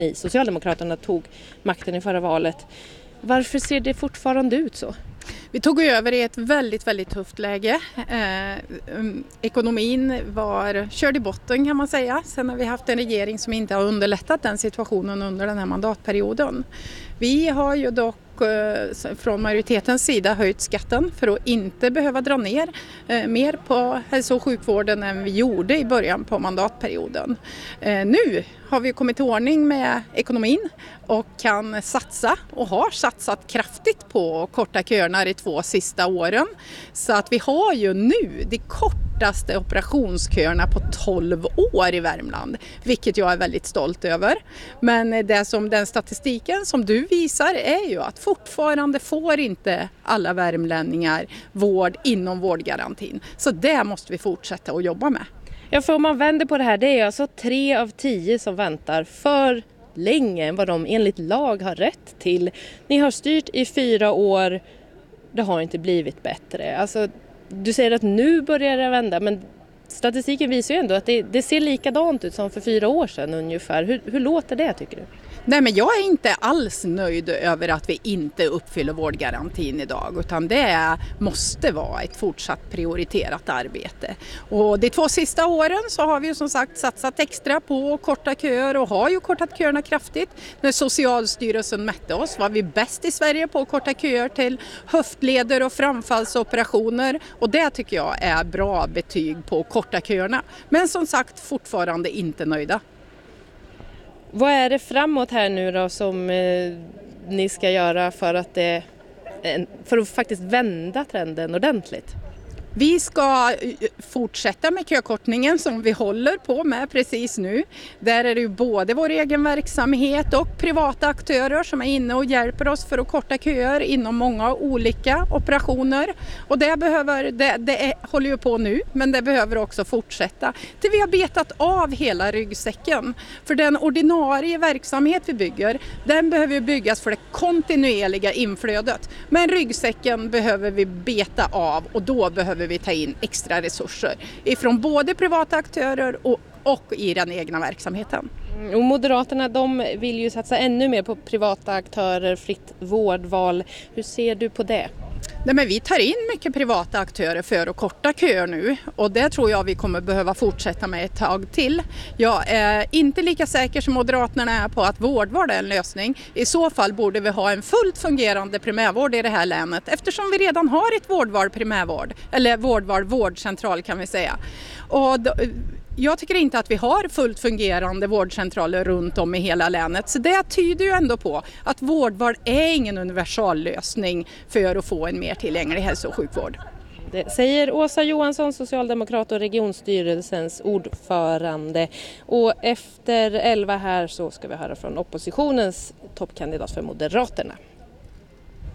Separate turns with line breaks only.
Socialdemokraterna tog makten i förra valet. Varför ser det fortfarande ut så?
Vi tog över i ett väldigt, väldigt tufft läge. Ekonomin var körd i botten kan man säga. Sen har vi haft en regering som inte har underlättat den situationen under den här mandatperioden. Vi har ju dock från majoritetens sida höjt skatten för att inte behöva dra ner mer på hälso- och sjukvården än vi gjorde i början på mandatperioden. Nu har vi kommit till ordning med ekonomin och kan satsa och har satsat kraftigt på att korta köerna de 2 sista åren. Så att vi har ju nu de kortaste operationsköerna på 12 år i Värmland, vilket jag är väldigt stolt över. Men den statistiken som du visar är ju att fortfarande får inte alla värmlänningar vård inom vårdgarantin. Så det måste vi fortsätta att jobba med.
Ja, för om man vänder på det här, det är alltså 3 av 10 som väntar för länge än vad de enligt lag har rätt till. Ni har styrt i 4 år, det har inte blivit bättre. Alltså, du säger att nu börjar det vända, men statistiken visar ju ändå att det ser likadant ut som för 4 år sedan ungefär. Hur låter det tycker du?
Nej, men jag är inte alls nöjd över att vi inte uppfyller vårdgarantin idag, utan det måste vara ett fortsatt prioriterat arbete. Och de 2 sista åren så har vi ju som sagt satsat extra på att korta köer och har ju kortat köerna kraftigt. När Socialstyrelsen mätte oss var vi bäst i Sverige på att korta köer till höftleder och framfallsoperationer, och det tycker jag är bra betyg på att korta köerna. Men som sagt fortfarande inte nöjda.
Vad är det framåt här nu då som ni ska göra för att faktiskt vända trenden ordentligt?
Vi ska fortsätta med kökortningen som vi håller på med precis nu. Där är det ju både vår egen verksamhet och privata aktörer som är inne och hjälper oss för att korta köer inom många olika operationer. Och det håller ju på nu, men det behöver också fortsätta till vi har betat av hela ryggsäcken. För den ordinarie verksamhet vi bygger, den behöver byggas för det kontinuerliga inflödet. Men ryggsäcken behöver vi beta av, och då behöver vi ta in extra resurser ifrån både privata aktörer och i den egna verksamheten.
Och Moderaterna, de vill ju satsa ännu mer på privata aktörer, fritt vårdval. Hur ser du på det?
Nej, men vi tar in mycket privata aktörer för att korta köer nu, och det tror jag vi kommer behöva fortsätta med ett tag till. Jag är inte lika säker som Moderaterna är på att vårdval är en lösning. I så fall borde vi ha en fullt fungerande primärvård i det här länet, eftersom vi redan har ett vårdval primärvård, eller vårdval vårdcentral kan vi säga. Och jag tycker inte att vi har fullt fungerande vårdcentraler runt om i hela länet. Så det tyder ju ändå på att vårdval är ingen universallösning för att få en mer tillgänglig hälso- och sjukvård.
Det säger Åsa Johansson, socialdemokrat och regionstyrelsens ordförande. Och efter 11 här så ska vi höra från oppositionens toppkandidat för Moderaterna.